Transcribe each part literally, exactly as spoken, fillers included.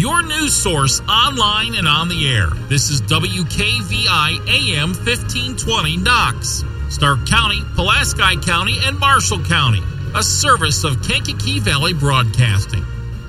your news source online and on the air. This is W K V I A M fifteen twenty Knox, Stark County, Pulaski County, and Marshall County, a service of Kankakee Valley Broadcasting.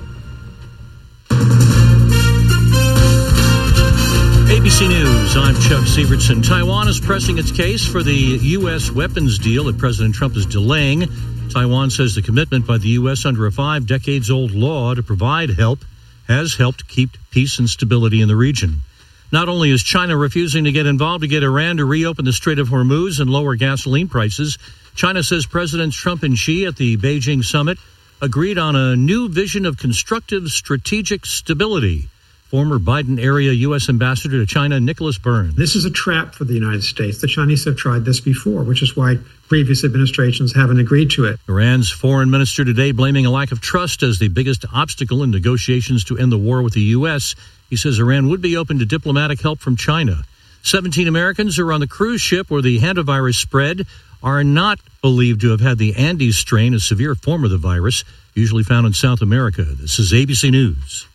A B C News, I'm Chuck Sievertson. Taiwan is pressing its case for the U S weapons deal that President Trump is delaying. Taiwan says the commitment by the U S under a five-decades-old law to provide help has helped keep peace and stability in the region. Not only is China refusing to get involved to get Iran to reopen the Strait of Hormuz and lower gasoline prices, China says Presidents Trump and Xi at the Beijing summit agreed on a new vision of constructive strategic stability. Former Biden-area U S Ambassador to China, Nicholas Burns. This is a trap for the United States. The Chinese have tried this before, which is why previous administrations haven't agreed to it. Iran's foreign minister today blaming a lack of trust as the biggest obstacle in negotiations to end the war with the U S. He says Iran would be open to diplomatic help from China. seventeen Americans who are on the cruise ship where the hantavirus spread are not believed to have had the Andes strain, a severe form of the virus, usually found in South America. This is A B C News.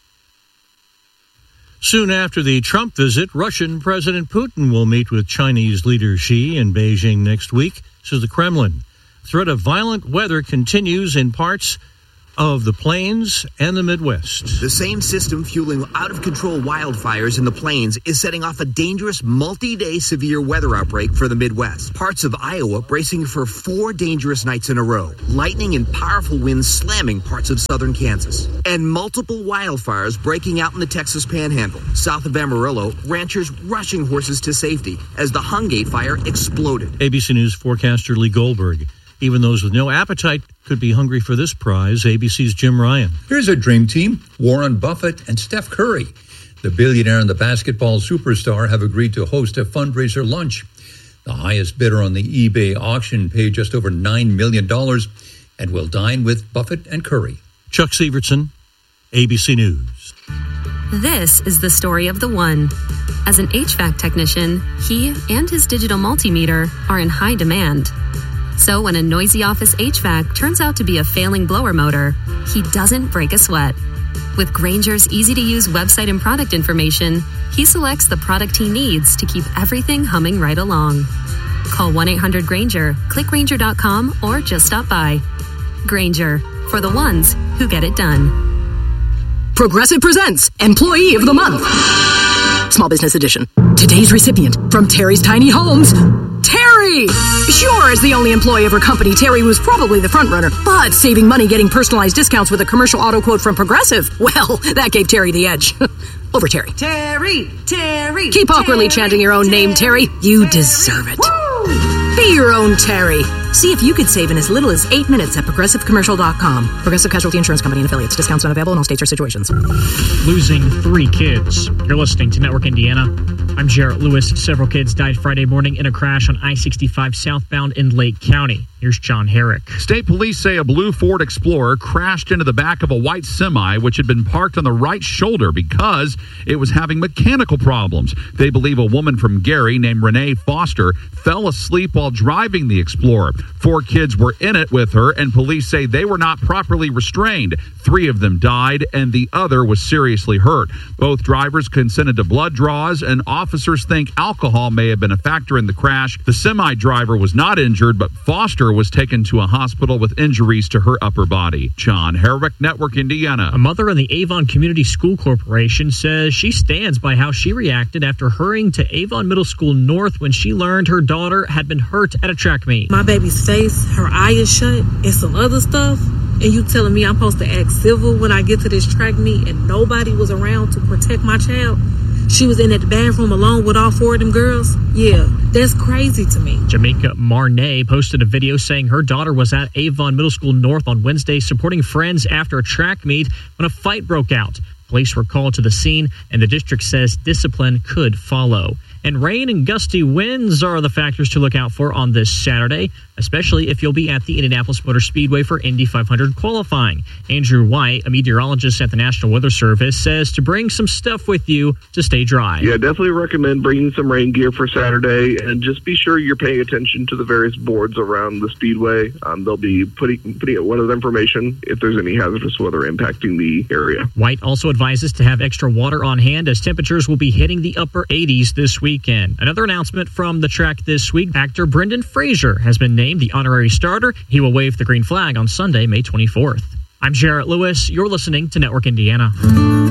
Soon after the Trump visit, Russian President Putin will meet with Chinese leader Xi in Beijing next week, says the Kremlin. Threat of violent weather continues in parts of the plains and the Midwest. The same system fueling out-of-control wildfires in the plains is setting off a dangerous multi-day severe weather outbreak for the Midwest. Parts of Iowa bracing for four dangerous nights in a row. Lightning and powerful winds slamming parts of southern Kansas. And multiple wildfires breaking out in the Texas Panhandle. South of Amarillo, ranchers rushing horses to safety as the Hungate fire exploded. A B C News forecaster Lee Goldberg. Even those with no appetite could be hungry for this prize. A B C's Jim Ryan. Here's a dream team, Warren Buffett and Steph Curry. The billionaire and the basketball superstar have agreed to host a fundraiser lunch. The highest bidder on the eBay auction paid just over nine million dollars and will dine with Buffett and Curry. Chuck Sievertson, A B C News. This is the story of the one. As an H V A C technician, he and his digital multimeter are in high demand. So when a noisy office H V A C turns out to be a failing blower motor, he doesn't break a sweat. With Grainger's easy-to-use website and product information, he selects the product he needs to keep everything humming right along. Call one eight hundred Grainger, click Grainger dot com, or just stop by. Grainger, for the ones who get it done. Progressive presents Employee of the Month. Small Business Edition. Today's recipient from Terry's Tiny Homes, Terry! Sure, as the only employee of her company, Terry was probably the front runner, but saving money getting personalized discounts with a commercial auto quote from Progressive, well, that gave Terry the edge. Over Terry. Terry, Terry. Keep awkwardly Terry, chanting your own Terry, name, Terry. You Terry. deserve it. Woo! Be your own Terry. See if you could save in as little as eight minutes at progressive commercial dot com. Progressive Casualty Insurance Company and affiliates. Discounts not available in all states or situations. Losing three kids. You're listening to Network Indiana. I'm Jarrett Lewis. Several kids died Friday morning in a crash on I sixty-five southbound in Lake County. Here's John Herrick. State police say a blue Ford Explorer crashed into the back of a white semi, which had been parked on the right shoulder because it was having mechanical problems. They believe a woman from Gary named Renee Foster fell asleep while driving the Explorer. Four kids were in it with her, and police say they were not properly restrained. Three of them died, and the other was seriously hurt. Both drivers consented to blood draws, and officers think alcohol may have been a factor in the crash. The semi-driver was not injured, but Foster was taken to a hospital with injuries to her upper body. John Herrick, Network Indiana. A mother in the Avon Community School Corporation says she stands by how she reacted after hurrying to Avon Middle School North when she learned her daughter had been hurt at a track meet. My baby's face, her eye is shut, and some other stuff. And you telling me I'm supposed to act civil when I get to this track meet and nobody was around to protect my child? She was in that bathroom alone with all four of them girls? Yeah, that's crazy to me. Jamaica Marnay posted a video saying her daughter was at Avon Middle School North on Wednesday supporting friends after a track meet when a fight broke out. Police were called to the scene, and the district says discipline could follow. And rain and gusty winds are the factors to look out for on this Saturday. especially if you'll be at the Indianapolis Motor Speedway for Indy five hundred qualifying. Andrew White, a meteorologist at the National Weather Service, says to bring some stuff with you to stay dry. Yeah, definitely recommend bringing some rain gear for Saturday, and just be sure you're paying attention to the various boards around the speedway. Um, they'll be putting putting out weather information if there's any hazardous weather impacting the area. White also advises to have extra water on hand as temperatures will be hitting the upper eighties this weekend. Another announcement from the track this week, actor Brendan Fraser has been named the honorary starter. He will wave the green flag on Sunday, May twenty-fourth. I'm Jarrett Lewis. You're listening to Network Indiana.